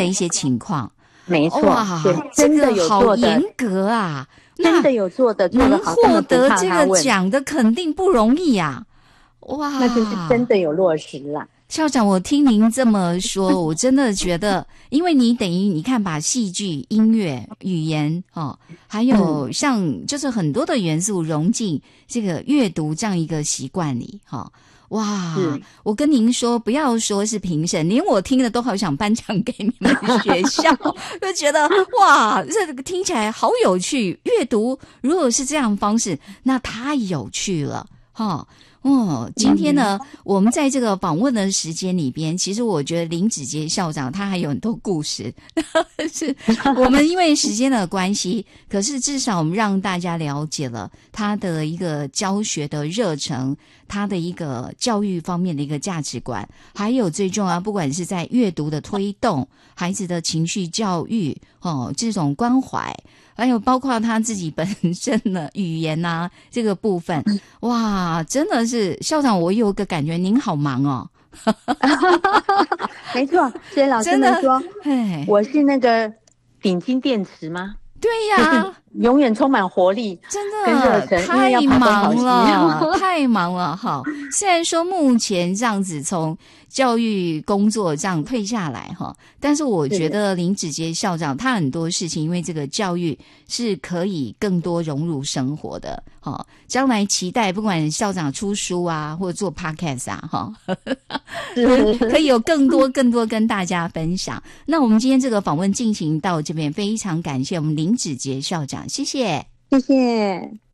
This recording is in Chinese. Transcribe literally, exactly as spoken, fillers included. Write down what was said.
的一些情况。 没错， 哇， 真的有做的， 这个好严格啊！ 真的有做的，做得好， 能获得这个奖的肯定不容易啊！哇， 那就是真的有落实啦。 校长，我听您这么说，我真的觉得，因为你等于你看把戏剧、音乐、语言哦，还有像就是很多的元素融进这个阅读这样一个习惯里，哈、哦。哇，我跟您说，不要说是评审，连我听了都好想颁奖给你们学校，就觉得哇，这个听起来好有趣。阅读如果是这样的方式，那太有趣了，哈。哦，今天呢，我们在这个访问的时间里边，其实我觉得林子杰校长他还有很多故事，是我们因为时间的关系，可是至少我们让大家了解了他的一个教学的热忱，他的一个教育方面的一个价值观，还有最重要，不管是在阅读的推动，孩子的情绪教育，哦，这种关怀。还有包括他自己本身的语言啊这个部分，哇，真的是校长，我有个感觉您好忙哦。 没错，所以老师们说我是那个顶金电池吗？ 对呀、啊， 永远充满活力， 真的太忙了，太忙了。好，虽然说目前这样子从教育工作这样退下来哈，但是我觉得林子杰校长他很多事情，因为这个教育是可以更多融入生活的。好，将来期待不管校长出书啊，或者做 podcast 啊，哈，可以有更多更多跟大家分享。那我们今天这个访问进行到这边，非常感谢我们林子杰校长，谢谢， 谢谢。